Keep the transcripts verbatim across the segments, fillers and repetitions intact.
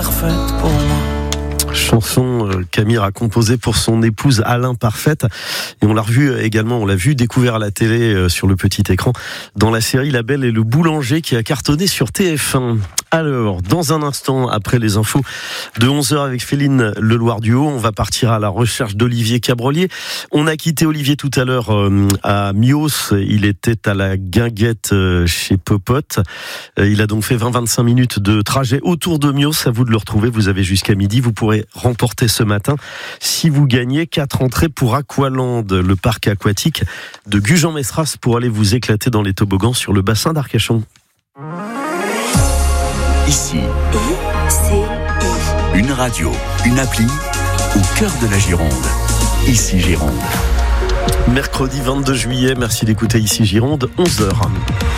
parfaite pour moi. Chanson qu'Amir a composée pour son épouse Alain Parfaite, et on l'a revu également, on l'a vu découvert à la télé sur le petit écran dans la série La Belle et le Boulanger qui a cartonné sur T F un. Alors, dans un instant, après les infos de onze heures avec Féline Leloir-Duhaut, on va partir à la recherche d'Olivier Cabrolier. On a quitté Olivier tout à l'heure à Mios, il était à la guinguette chez Popote. Il a donc fait vingt à vingt-cinq minutes de trajet autour de Mios. À vous de le retrouver, vous avez jusqu'à midi, vous pourrez remporter ce matin, si vous gagnez, quatre entrées pour Aqualand, le parc aquatique de Gujan-Mestras, pour aller vous éclater dans les toboggans sur le bassin d'Arcachon. Ici, I C I. Une radio, une appli, au cœur de la Gironde. Ici Gironde. Mercredi vingt-deux juillet, merci d'écouter Ici Gironde, onze heures.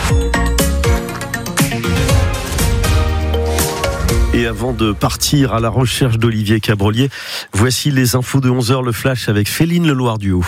Et avant de partir à la recherche d'Olivier Cabrolier, voici les infos de onze heures, le flash avec Féline Leloir-Duhaut.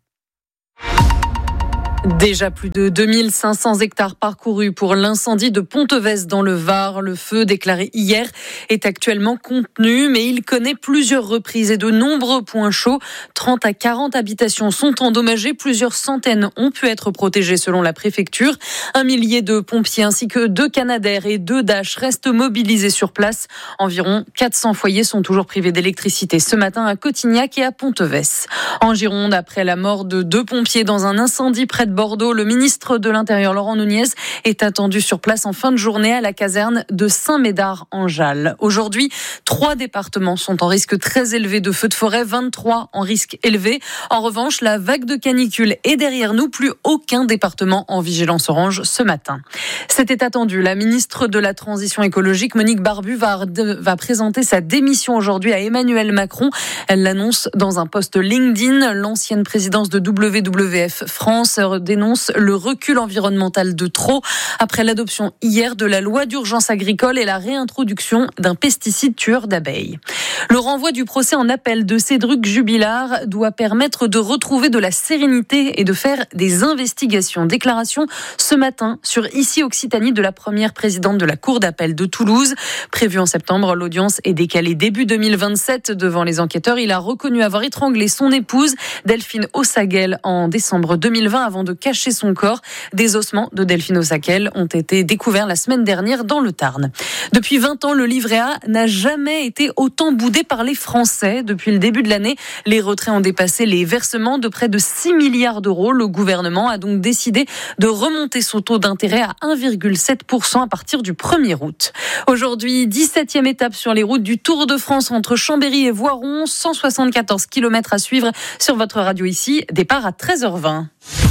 Déjà plus de deux mille cinq cents hectares parcourus pour l'incendie de Pontevès dans le Var. Le feu déclaré hier est actuellement contenu, mais il connaît plusieurs reprises et de nombreux points chauds. trente à quarante habitations sont endommagées, plusieurs centaines ont pu être protégées selon la préfecture. Un millier de pompiers ainsi que deux Canadair et deux Dash restent mobilisés sur place. Environ quatre cents foyers sont toujours privés d'électricité ce matin à Cotignac et à Pontevès. En Gironde, après la mort de deux pompiers dans un incendie près de Bordeaux, le ministre de l'Intérieur, Laurent Nunez, est attendu sur place en fin de journée à la caserne de Saint-Médard-en-Jalles. Aujourd'hui, trois départements sont en risque très élevé de feux de forêt, vingt-trois en risque élevé. En revanche, la vague de canicule est derrière nous, plus aucun département en vigilance orange ce matin. C'était attendu. La ministre de la Transition écologique, Monique Barbu, va, va présenter sa démission aujourd'hui à Emmanuel Macron. Elle l'annonce dans un post LinkedIn. L'ancienne présidence de W W F France dénonce le recul environnemental de trop après l'adoption hier de la loi d'urgence agricole et la réintroduction d'un pesticide tueur d'abeilles. Le renvoi du procès en appel de Cédric Jubilard doit permettre de retrouver de la sérénité et de faire des investigations. Déclaration ce matin sur Ici Occitanie de la première présidente de la Cour d'appel de Toulouse. Prévue en septembre, l'audience est décalée début deux mille vingt-sept. Devant les enquêteurs, il a reconnu avoir étranglé son épouse, Delphine Ossaguel, en décembre deux mille vingt avant de cacher son corps. Des ossements de Delphine Ossaguel ont été découverts la semaine dernière dans le Tarn. Depuis vingt ans, le livret A n'a jamais été autant boudé par les Français. Depuis le début de l'année, les retraits ont dépassé les versements de près de six milliards d'euros. Le gouvernement a donc décidé de remonter son taux d'intérêt à un virgule sept pour cent à partir du premier août. Aujourd'hui, dix-septième étape sur les routes du Tour de France entre Chambéry et Voiron. cent soixante-quatorze kilomètres à suivre sur votre radio ici. Départ à treize heures vingt.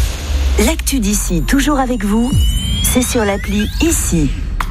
L'actu d'ici, toujours avec vous, c'est sur l'appli Ici.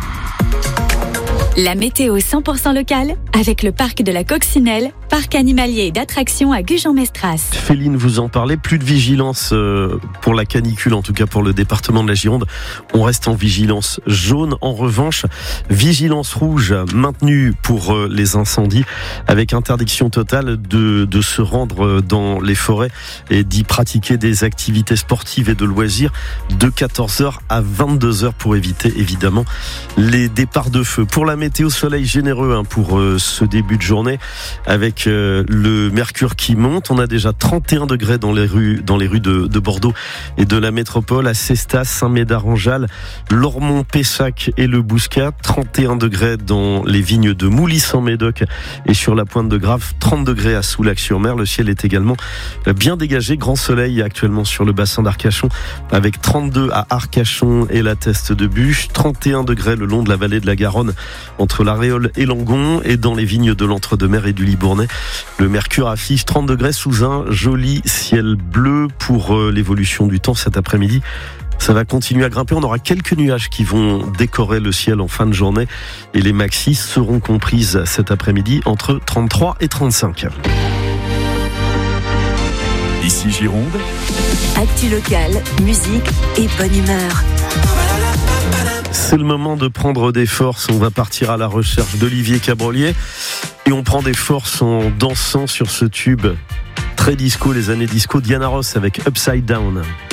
La météo cent pour cent locale avec le parc de la Coccinelle, parc animalier et d'attractions à Gujan-Mestras. Féline, vous en parlez, plus de vigilance pour la canicule, en tout cas pour le département de la Gironde. On reste en vigilance jaune. En revanche, vigilance rouge maintenue pour les incendies, avec interdiction totale de, de se rendre dans les forêts et d'y pratiquer des activités sportives et de loisirs de quatorze heures à vingt-deux heures pour éviter évidemment les départs de feu. Pour la météo, soleil généreux hein, pour euh, ce début de journée avec euh, le mercure qui monte. On a déjà trente et un degrés dans les rues, dans les rues de, de Bordeaux et de la métropole, à Cestas, Saint-Médard-en-Jalles, Lormont, Pessac et le Bouscat. trente et un degrés dans les vignes de Moulis en Médoc et sur la pointe de Grave. trente degrés à Soulac-sur-Mer. Le ciel est également bien dégagé. Grand soleil actuellement sur le bassin d'Arcachon avec trente-deux à Arcachon et la Teste de Buche. trente et un degrés le long de la vallée de la Garonne entre la Réole et Langon et dans les vignes de l'Entre-deux-Mers et du Libournais. Le mercure affiche trente degrés sous un joli ciel bleu. Pour l'évolution du temps cet après-midi, ça va continuer à grimper. On aura quelques nuages qui vont décorer le ciel en fin de journée et les maxis seront comprises cet après-midi entre trente-trois et trente-cinq. Ici Gironde. Actu locale, musique et bonne humeur. C'est le moment de prendre des forces. On va partir à la recherche d'Olivier Cabrolier et on prend des forces en dansant sur ce tube très disco, les années disco. Diana Ross avec Upside Down.